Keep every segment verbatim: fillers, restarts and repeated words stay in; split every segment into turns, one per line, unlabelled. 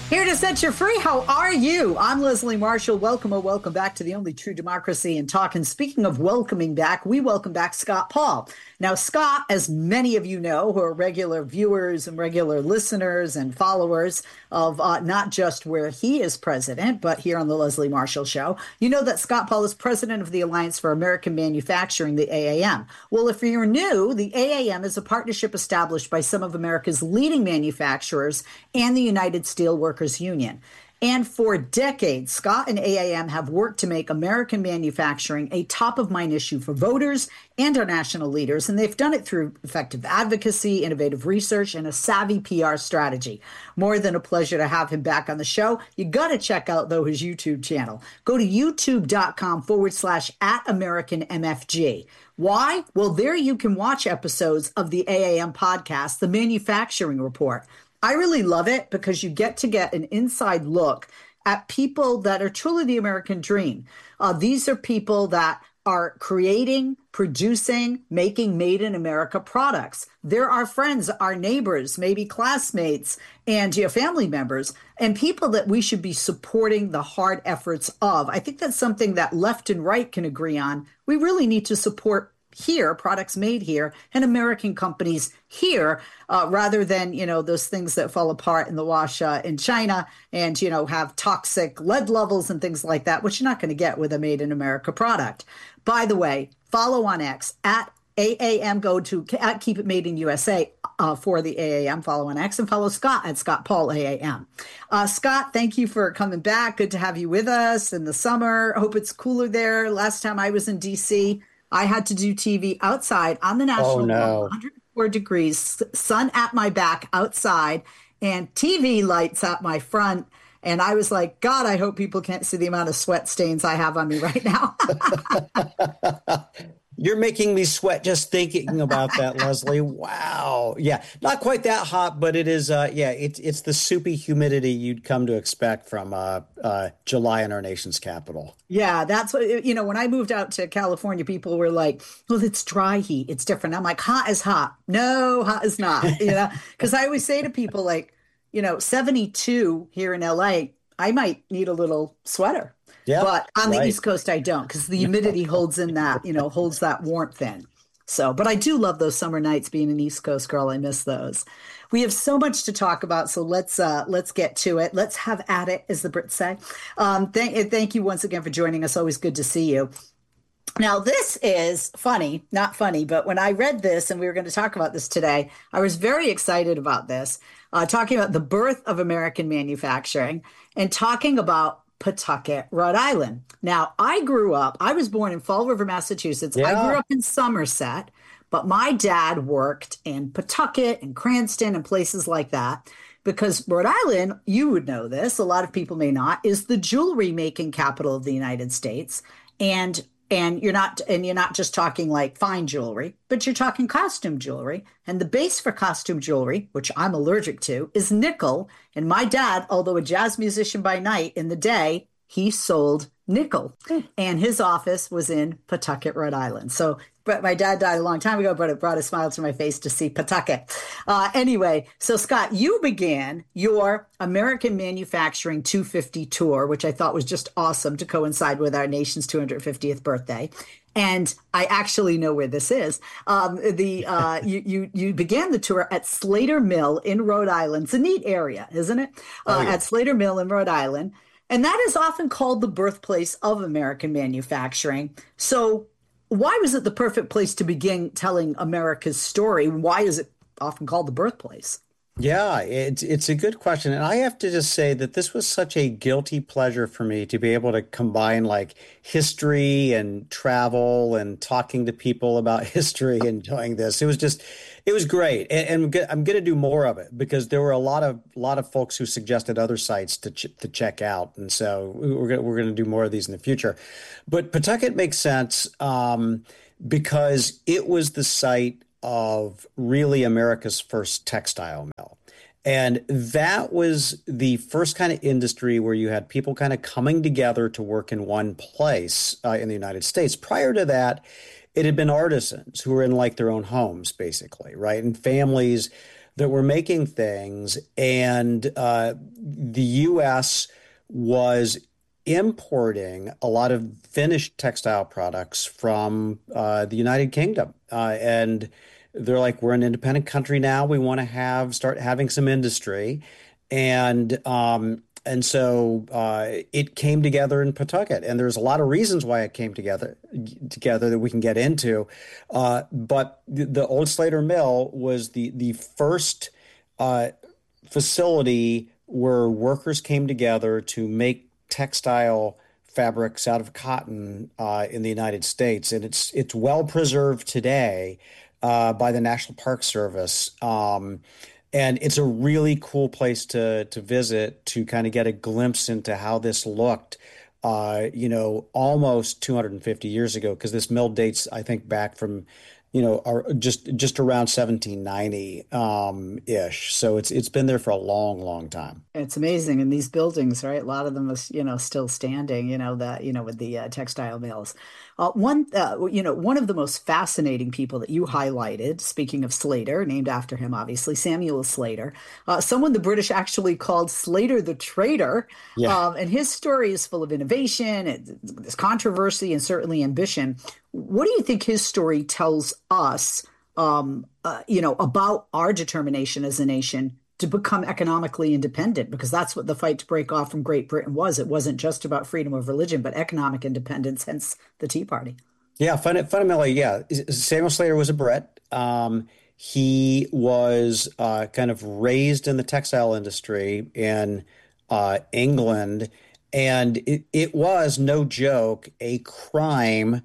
Here to set you free. How are you? I'm Leslie Marshall. Welcome or welcome back to the only true democracy in talk. And speaking of welcoming back, we welcome back Scott Paul. Now, Scott, as many of you know, who are regular viewers and regular listeners and followers of uh, not just where he is president, but here on the Leslie Marshall Show, you know that Scott Paul is president of the Alliance for American Manufacturing, the A A M. Well, if you're new, the A A M is a partnership established by some of America's leading manufacturers and the United Steelworkers Union. And for decades, Scott and A A M have worked to make American manufacturing a top-of-mind issue for voters and our national leaders, and they've done it through effective advocacy, innovative research, and a savvy P R strategy. More than a pleasure to have him back on the show. You got to check out, though, his YouTube channel. Go to youtube.com forward slash at American MFG. Why? Well, there you can watch episodes of the A A M podcast, The Manufacturing Report. I really love it because you get to get an inside look at people that are truly the American dream. Uh, these are people that are creating, producing, making made in America products. They're our friends, our neighbors, maybe classmates, and you know, family members, and people that we should be supporting the hard efforts of. I think that's something that left and right can agree on. We really need to support here, products made here, and American companies here, uh, rather than, you know, those things that fall apart in the wash uh, in China and, you know, have toxic lead levels and things like that, which you're not going to get with a made in America product. By the way, follow on X at A A M, go to at Keep It Made in U S A uh, for the A A M, follow on X, and follow Scott at Scott Paul A A M. Uh, Scott, thank you for coming back. Good to have you with us in the summer. I hope it's cooler there. Last time I was in D C, I had to do T V outside on the national
oh, no.
one hundred four degrees, sun at my back outside, and T V lights at my front. And I was like, God, I hope people can't see the amount of sweat stains I have on me right now.
You're making me sweat just thinking about that, Leslie. Wow. Yeah, not quite that hot, but it is, uh, yeah, it's it's the soupy humidity you'd come to expect from uh, uh, July in our nation's capital.
Yeah, that's what, you know, when I moved out to California, people were like, well, it's dry heat. It's different. I'm like, hot is hot. No, hot is not, you know, because I always say to people like, you know, seventy-two here in L A, I might need a little sweater.
Yeah,
but on the
right.
East Coast, I don't, because the humidity holds in that, you know, holds that warmth in. So, but I do love those summer nights being an East Coast girl. I miss those. We have so much to talk about, so let's uh, let's get to it. Let's have at it, as the Brits say. Um, thank, thank you once again for joining us. Always good to see you. Now, this is funny, not funny, but when I read this and we were going to talk about this today, I was very excited about this, uh, talking about the birth of American manufacturing and talking about Pawtucket, Rhode Island. Now, I grew up, I was born in Fall River, Massachusetts.
Yeah.
I grew up in Somerset, but my dad worked in Pawtucket and Cranston and places like that because Rhode Island, you would know this, a lot of people may not, is the jewelry making capital of the United States. And And you're not and you're not just talking like fine jewelry, but you're talking costume jewelry. And the base for costume jewelry, which I'm allergic to, is nickel. And my dad, although a jazz musician by night, in the day, he sold nickel. Mm. And his office was in Pawtucket, Rhode Island. So but my dad died a long time ago, but it brought a smile to my face to see Pawtucket. Uh, anyway, so Scott, you began your American Manufacturing two fifty tour, which I thought was just awesome to coincide with our nation's two hundred fiftieth birthday. And I actually know where this is. Um, the uh, you, you you began the tour at Slater Mill in Rhode Island. It's a neat area, isn't it? Uh, oh, yeah. At Slater Mill in Rhode Island. And that is often called the birthplace of American manufacturing. So why was it the perfect place to begin telling America's story? Why is it often called the birthplace?
Yeah, it's it's a good question. And I have to just say that this was such a guilty pleasure for me to be able to combine like history and travel and talking to people about history and doing this. It was just, it was great. And, and I'm going to do more of it because there were a lot of a lot of folks who suggested other sites to ch- to check out. And so we're going we're going to do more of these in the future. But Pawtucket makes sense um, because it was the site of really America's first textile mill. And that was the first kind of industry where you had people kind of coming together to work in one place uh, in the United States. Prior to that, it had been artisans who were in like their own homes, basically, right? And families that were making things, and uh, the U S was importing a lot of finished textile products from uh, the United Kingdom. Uh, and they're like, we're an independent country now. We want to have start having some industry. And um, and so uh, it came together in Pawtucket. And there's a lot of reasons why it came together together that we can get into. Uh, but the, the old Slater Mill was the the first uh, facility where workers came together to make textile fabrics out of cotton uh, in the United States, and it's it's well preserved today uh, by the National Park Service, um, and it's a really cool place to to visit to kind of get a glimpse into how this looked, uh, you know, almost two hundred fifty years ago, because this mill dates, I think, back from you know, are just just around seventeen ninety um, ish. So it's it's been there for a long, long time.
It's amazing. And these buildings, right? A lot of them is, you know, still standing, you know, that, you know, with the uh, textile mills. Uh, one, uh, you know, one of the most fascinating people that you highlighted, speaking of Slater, named after him, obviously, Samuel Slater, uh, someone the British actually called Slater the traitor.
Yeah.
Um, and his story is full of innovation, and this controversy, and certainly ambition. What do you think his story tells us, um, uh, you know, about our determination as a nation to become economically independent? Because that's what the fight to break off from Great Britain was. It wasn't just about freedom of religion, but economic independence, hence the Tea Party.
Yeah, fun, fundamentally, yeah. Samuel Slater was a Brit. Um, he was uh, kind of raised in the textile industry in uh, England. And it, it was, no joke, a crime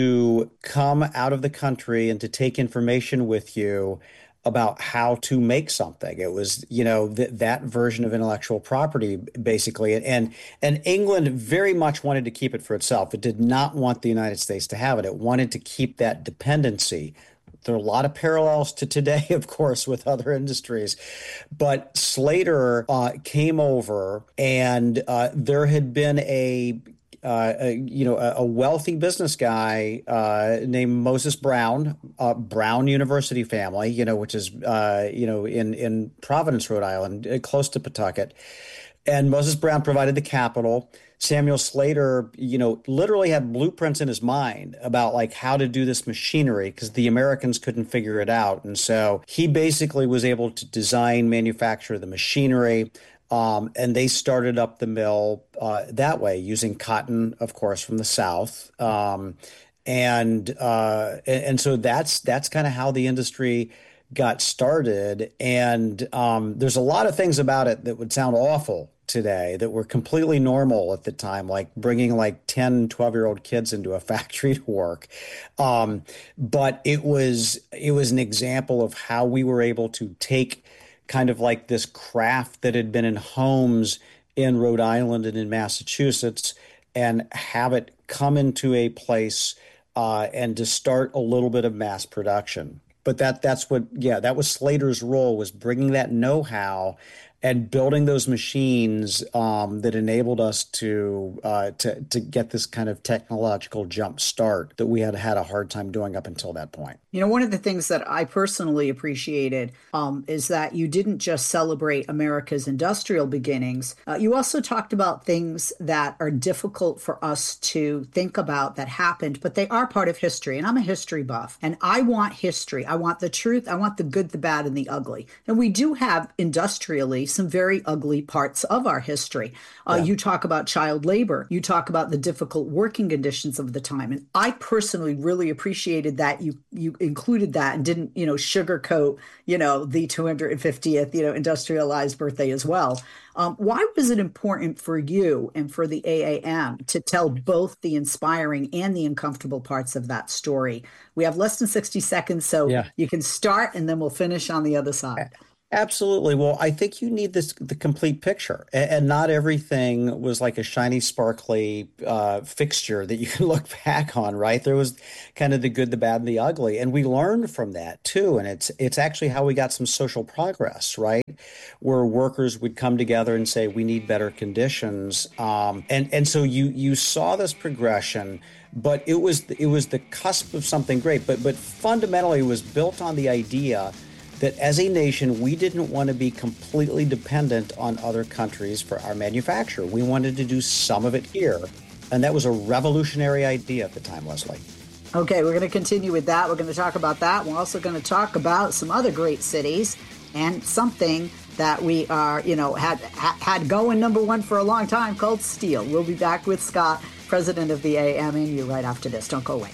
to come out of the country and to take information with you about how to make something. It was, you know, th that version of intellectual property, basically. And, and England very much wanted to keep it for itself. It did not want the United States to have it. It wanted to keep that dependency. There are a lot of parallels to today, of course, with other industries. But Slater uh, came over, and uh, there had been a, uh, a you know, a, a wealthy business guy uh, named Moses Brown, uh, Brown University family, you know, which is, uh, you know, in, in Providence, Rhode Island, uh, close to Pawtucket. And Moses Brown provided the capital. Samuel Slater, you know, literally had blueprints in his mind about like how to do this machinery because the Americans couldn't figure it out. And so he basically was able to design, manufacture the machinery. Um, and they started up the mill uh, that way, using cotton, of course, from the South. Um, and, uh, and and so that's that's kind of how the industry got started. And um, there's a lot of things about it that would sound awful today that were completely normal at the time, like bringing like ten, twelve year old kids into a factory to work. Um, but it was, it was an example of how we were able to take kind of like this craft that had been in homes in Rhode Island and in Massachusetts and have it come into a place uh, and to start a little bit of mass production. But that that's what, yeah, that was Slater's role, was bringing that know-how and building those machines um, that enabled us to, uh, to to get this kind of technological jump start that we had had a hard time doing up until that point.
You know, one of the things that I personally appreciated um, is that you didn't just celebrate America's industrial beginnings. Uh, you also talked about things that are difficult for us to think about that happened, but they are part of history. And I'm a history buff, and I want history. I want the truth. I want the good, the bad, and the ugly. And we do have industrially some very ugly parts of our history. Uh, yeah. You talk about child labor. You talk about the difficult working conditions of the time. And I personally really appreciated that you you included that and didn't, you know, sugarcoat, you know, the two hundred fiftieth, you know, industrialized birthday as well. Um, why was it important for you and for the A A M to tell both the inspiring and the uncomfortable parts of that story? We have less than sixty seconds, so yeah. You can start and then we'll finish on the other side.
Absolutely. Well, I think you need this the complete picture, and, and not everything was like a shiny, sparkly uh, fixture that you can look back on, right? There was kind of the good, the bad, and the ugly, and we learned from that too. And it's it's actually how we got some social progress, right? Where workers would come together and say, we need better conditions, um, and and so you you saw this progression. But it was it was the cusp of something great. But but fundamentally, it was built on the idea that as a nation, we didn't want to be completely dependent on other countries for our manufacture. We wanted to do some of it here. And that was a revolutionary idea at the time, Leslie.
Okay, we're going to continue with that. We're going to talk about that. We're also going to talk about some other great cities and something that we are, you know, had had going number one for a long time called steel. We'll be back with Scott, president of the A M N U, right after this. Don't go away.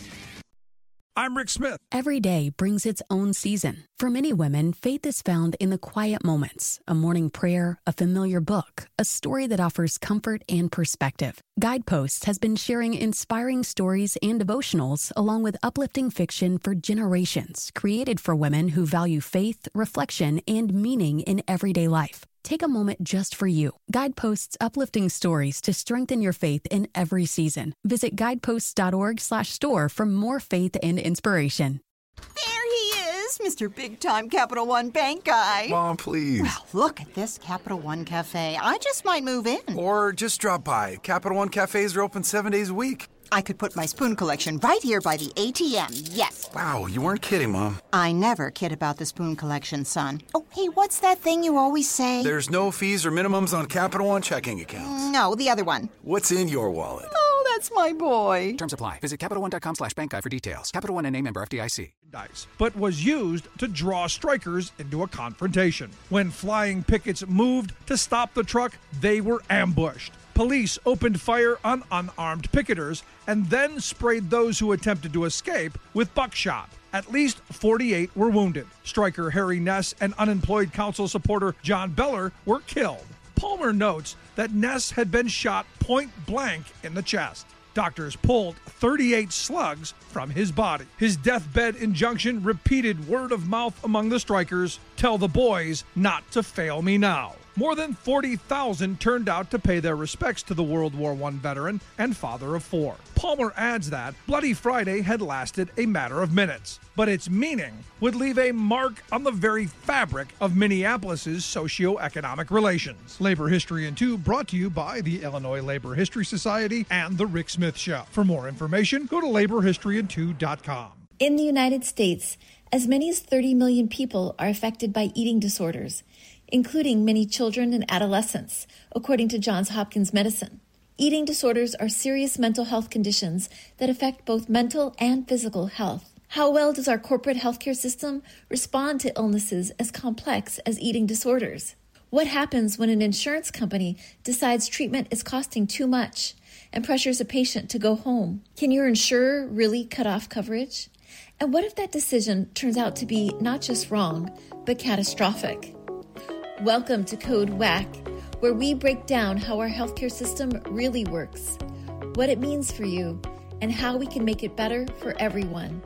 I'm Rick Smith.
Every day brings its own season. For many women, faith is found in the quiet moments, a morning prayer, a familiar book, a story that offers comfort and perspective. Guideposts has been sharing inspiring stories and devotionals along with uplifting fiction for generations, created for women who value faith, reflection, and meaning in everyday life. Take a moment just for you. Guideposts uplifting stories to strengthen your faith in every season. Visit guideposts.org slash store for more faith and inspiration.
There he is, Mister Big Time Capital One Bank guy.
Mom, please.
Well, look at this Capital One Cafe. I just might move in.
Or just drop by. Capital One cafes are open seven days a week.
I could put my spoon collection right here by the A T M, yes.
Wow, you weren't kidding, Mom.
I never kid about the spoon collection, son. Oh, hey, what's that thing you always say?
There's no fees or minimums on Capital One checking accounts.
No, the other one.
What's in your wallet?
Oh, that's my boy.
Terms apply. Visit CapitalOne.com slash bank guide for details. Capital One N A member F D I C.
But was used to draw strikers into a confrontation. When flying pickets moved to stop the truck, they were ambushed. Police opened fire on unarmed picketers and then sprayed those who attempted to escape with buckshot. At least forty-eight were wounded. Striker Harry Ness and unemployed council supporter John Beller were killed. Palmer notes that Ness had been shot point blank in the chest. Doctors pulled thirty-eight slugs from his body. His deathbed injunction repeated word of mouth among the strikers, "Tell the boys not to fail me now." More than forty thousand turned out to pay their respects to the World War One veteran and father of four. Palmer adds that Bloody Friday had lasted a matter of minutes, but its meaning would leave a mark on the very fabric of Minneapolis's socioeconomic relations. Labor History in Two brought to you by the Illinois Labor History Society and The Rick Smith Show. For more information, go to labor history in two dot com.
In the United States, as many as thirty million people are affected by eating disorders, including many children and adolescents, according to Johns Hopkins Medicine. Eating disorders are serious mental health conditions that affect both mental and physical health. How well does our corporate healthcare system respond to illnesses as complex as eating disorders? What happens when an insurance company decides treatment is costing too much and pressures a patient to go home? Can your insurer really cut off coverage? And what if that decision turns out to be not just wrong, but catastrophic? Welcome to Code W A C, where we break down how our healthcare system really works, what it means for you, and how we can make it better for everyone.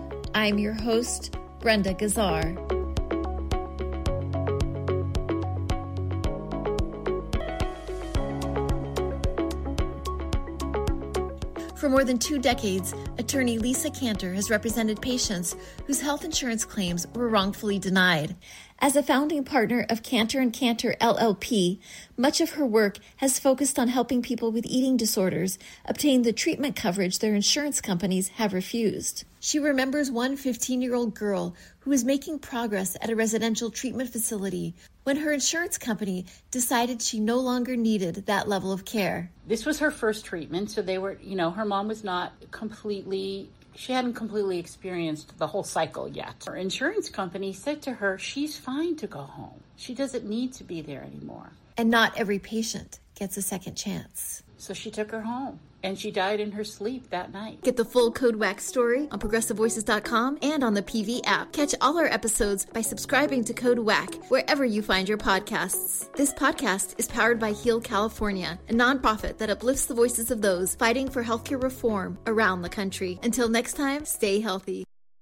I'm your host, Brenda Gazzar. For more than two decades, attorney Lisa Cantor has represented patients whose health insurance claims were wrongfully denied. As a founding partner of Cantor and Cantor L L P, much of her work has focused on helping people with eating disorders obtain the treatment coverage their insurance companies have refused. She remembers one fifteen-year-old girl who was making progress at a residential treatment facility when her insurance company decided she no longer needed that level of care.
This was her first treatment, so they were, you know, her mom was not completely, she hadn't completely experienced the whole cycle yet. Her insurance company said to her, she's fine to go home. She doesn't need to be there anymore.
And not every patient gets a second chance.
So she took her home, and she died in her sleep that night.
Get the full Code W A C story on progressive voices dot com and on the P V app. Catch all our episodes by subscribing to Code W A C wherever you find your podcasts. This podcast is powered by Heal California, a nonprofit that uplifts the voices of those fighting for healthcare reform around the country. Until next time, stay healthy.